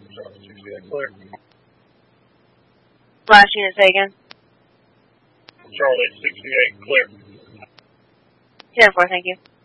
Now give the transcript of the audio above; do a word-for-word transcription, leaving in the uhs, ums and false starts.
Clear. Last unit taken. Charlie sixty-eight, clear. ten four, thank you.